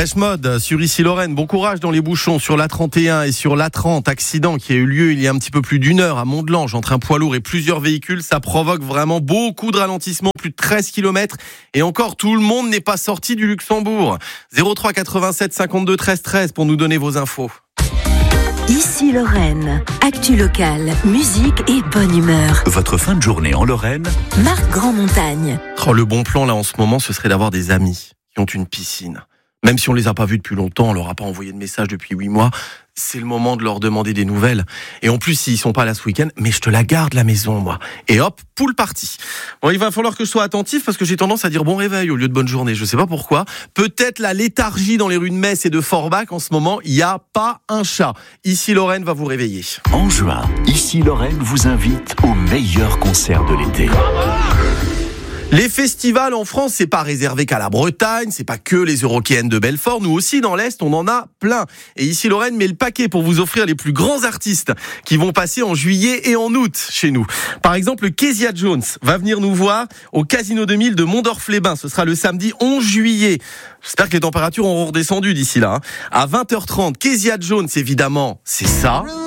Dépêche Mode sur Issy-Lorraine. Bon courage dans les bouchons sur l'A31 et sur l'A30. Accident qui a eu lieu il y a un petit peu plus d'une heure à Mont-de-Lange entre un poids lourd et plusieurs véhicules. Ça provoque vraiment beaucoup de ralentissements, plus de 13 km. Et encore, tout le monde n'est pas sorti du Luxembourg. 03 87 52 13 13 pour nous donner vos infos. Issy-Lorraine, actu locale, musique et bonne humeur. Votre fin de journée en Lorraine, Marc Grandmontagne. Oh, le bon plan là en ce moment, ce serait d'avoir des amis qui ont une piscine. Même si on les a pas vus depuis longtemps, on leur a pas envoyé de message depuis 8 mois, c'est le moment de leur demander des nouvelles. Et en plus, s'ils sont pas là ce week-end, mais je te la garde la maison, moi. Et hop, poule partie. Bon, il va falloir que je sois attentif parce que j'ai tendance à dire bon réveil au lieu de bonne journée. Je sais pas pourquoi. Peut-être la léthargie dans les rues de Metz et de Forbach en ce moment. Il y a pas un chat. Issy-Lorraine va vous réveiller. en juin, Issy-Lorraine vous invite au meilleur concert de l'été. Les festivals en France, c'est pas réservé qu'à la Bretagne, c'est pas que les Eurokéennes de Belfort. Nous aussi, dans l'Est, on en a plein. Et Issy-Lorraine met le paquet pour vous offrir les plus grands artistes qui vont passer en juillet et en août chez nous. Par exemple, Kezia Jones va venir nous voir au Casino 2000 de Mondorf-les-Bains. Ce sera le samedi 11 juillet. J'espère que les températures auront redescendu d'ici là. À 20h30, Kezia Jones, évidemment, c'est ça.